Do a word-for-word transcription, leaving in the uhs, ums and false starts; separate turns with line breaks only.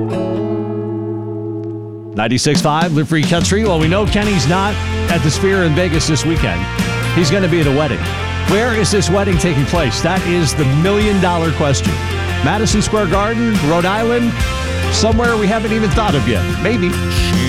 ninety-six point five, Live Free Country. Well, we know Kenny's not at the Sphere in Vegas this weekend. He's going to be at a wedding. Where is this wedding taking place? That is the million-dollar question. Madison Square Garden, Rhode Island, somewhere we haven't even thought of yet. Maybe.